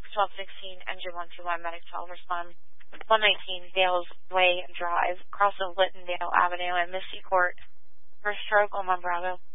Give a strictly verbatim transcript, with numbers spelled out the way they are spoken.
twelve sixteen, engine one two one, medic twelve, respond. one nineteen, Dales Way Drive, cross of Littondale Avenue and Misty Court. For stroke, Oman Bravo.